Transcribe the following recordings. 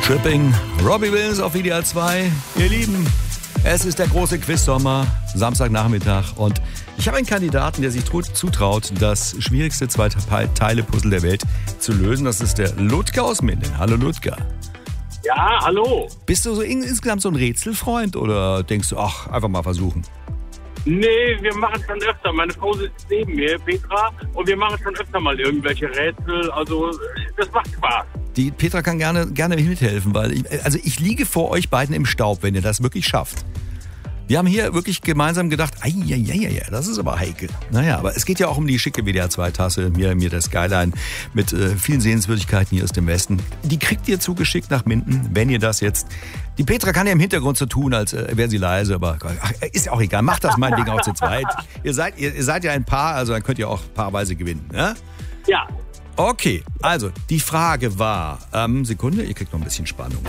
Tripping, Robbie Williams auf WDR 2. Ihr Lieben, es ist der große Quiz-Sommer, Samstagnachmittag. Und ich habe einen Kandidaten, der sich zutraut, das schwierigste Zwei-Teile-Puzzle der Welt zu lösen. Das ist der Ludger aus Minden. Hallo Ludger. Ja, hallo. Bist du so insgesamt so ein Rätselfreund oder denkst du, ach, einfach mal versuchen? Nee, wir machen schon öfter. Meine Frau sitzt neben mir, Petra, und wir machen schon öfter mal irgendwelche Rätsel. Also, das macht Spaß. Die Petra kann gerne mithelfen, weil ich liege vor euch beiden im Staub, wenn ihr das wirklich schafft. Wir haben hier wirklich gemeinsam gedacht, das ist aber heikel. Naja, aber es geht ja auch um die schicke WDR 2-Tasse, mir der Skyline mit vielen Sehenswürdigkeiten hier aus dem Westen. Die kriegt ihr zugeschickt nach Minden, wenn ihr das jetzt... Die Petra kann ja im Hintergrund so tun, als wäre sie leise, aber ist ja auch egal. Macht das meinetwegen auch zu zweit. Ihr seid ja ein Paar, also dann könnt ihr auch paarweise gewinnen. Ja? Ja. Okay, also die Frage war... Sekunde, ihr kriegt noch ein bisschen Spannung.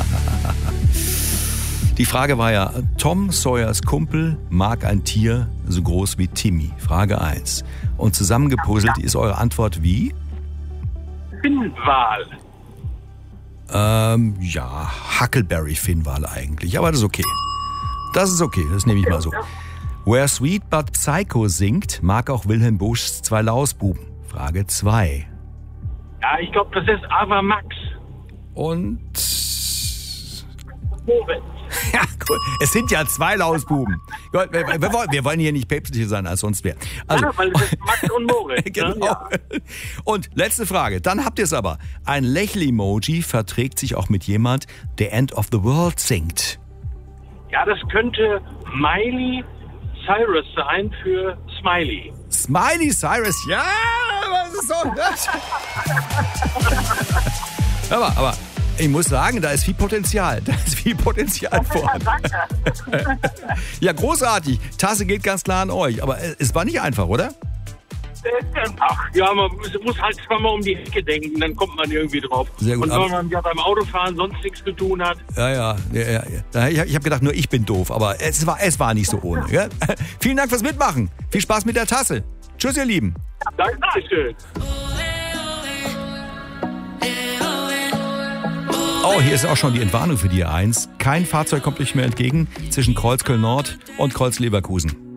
Die Frage war ja, Tom Sawyers Kumpel mag ein Tier so groß wie Timmy. Frage 1. Und zusammengepuzzelt ist eure Antwort wie? Finnwal. Ja, Huckleberry-Finnwal eigentlich. Aber das ist okay. Das ist okay, das nehme ich mal so. Where Sweet But Psycho singt, mag auch Wilhelm Buschs Zwei Lausbuben. Frage 2. Ja, ich glaube, das ist Ava Max. Und... Moritz. Ja, cool. Es sind ja zwei Lausbuben. Gut, wir wollen hier nicht päpstlicher sein als sonst wer. Also, ja, weil es ist Max und Moritz. Genau. Ne? Ja. Und letzte Frage. Dann habt ihr es aber. Ein Lächel-Emoji verträgt sich auch mit jemand, der End of the World singt. Ja, das könnte Miley Cyrus sein für Smiley. Smiley Cyrus, ja, was ist so? aber ich muss sagen, da ist viel Potenzial. Vor. Ja, großartig. Tasse geht ganz klar an euch. Aber es war nicht einfach, oder? Ach ja, man muss halt zweimal um die Ecke denken, dann kommt man irgendwie drauf. Sehr gut. Und wenn man ja beim Autofahren sonst nichts zu tun hat. Ja. Ich habe gedacht, nur ich bin doof, aber es war nicht so ohne. Ja? Vielen Dank fürs Mitmachen. Viel Spaß mit der Tasse. Tschüss, ihr Lieben. Dankeschön. Oh, hier ist auch schon die Entwarnung für die A1. Kein Fahrzeug kommt euch mehr entgegen zwischen Kreuzköln Nord und Kreuz Leverkusen.